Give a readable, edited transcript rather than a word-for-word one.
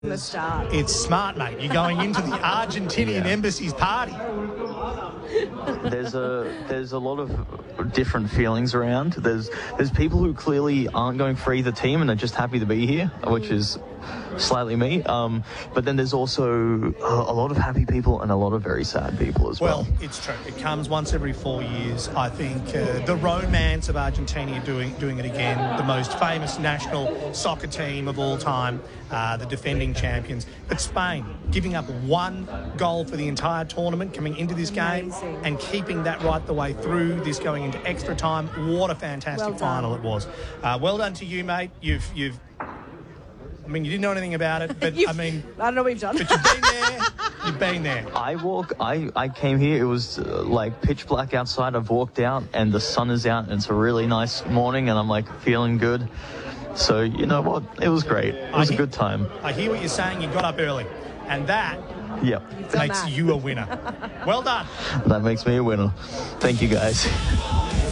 the start. It's smart, mate. You're going into the Argentinian embassy's party. There's a lot of different feelings around. There's people who clearly aren't going for either team and are just happy to be here, which is slightly me. But then there's also a lot of happy people and a lot of very sad people as well. Well, it's true. It comes once every 4 years. I think the romance of Argentina doing it again, the most famous national soccer team of all time, the defending champions. But Spain giving up 1 goal for the entire tournament coming into this game and keeping that right the way through this going into extra time. What a fantastic final it was. Well done to you, mate. You've I mean, you didn't know anything about it, but I mean... I don't know what you've done. But you've been there. You've been there. I came here, it was like pitch black outside. I've walked out and the sun is out and it's a really nice morning and I'm like feeling good. So, you know what? It was great. It was a good time. I hear what you're saying. You got up early. And that Yep. makes you a winner. Well done. That makes me a winner. Thank you, guys.